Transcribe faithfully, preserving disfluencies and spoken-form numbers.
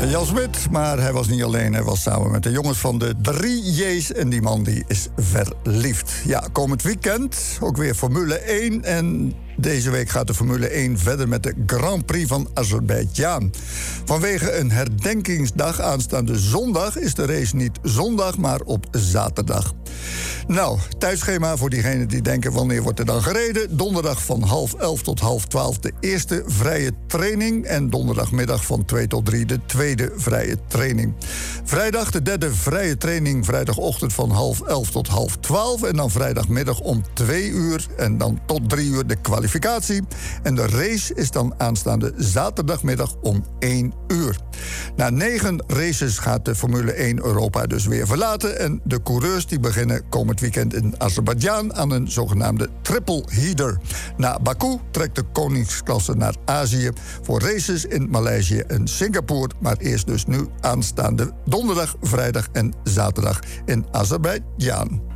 Jan Smit, maar hij was niet alleen. Hij was samen met de jongens van de drie J's. En die man die is verliefd. Ja, komend weekend ook weer Formule één. En deze week gaat de Formule één verder met de Grand Prix van Azerbeidzjan. Vanwege een herdenkingsdag aanstaande zondag is de race niet zondag, maar op zaterdag. Nou, tijdschema voor diegenen die denken wanneer wordt er dan gereden. Donderdag van half elf tot half twaalf de eerste vrije training. En donderdagmiddag van twee tot drie de tweede vrije training. Vrijdag de derde vrije training. Vrijdagochtend van half elf tot half twaalf. En dan vrijdagmiddag om twee uur. En dan tot drie uur de kwalificatie. En de race is dan aanstaande zaterdagmiddag om één uur. Na negen races gaat de Formule één Europa dus weer verlaten. En de coureurs die beginnen komend weekend in Azerbeidzjan aan een zogenaamde triple heater. Na Baku trekt de koningsklasse naar Azië voor races in Maleisië en Singapore. Maar eerst dus nu aanstaande donderdag, vrijdag en zaterdag in Azerbeidzjan.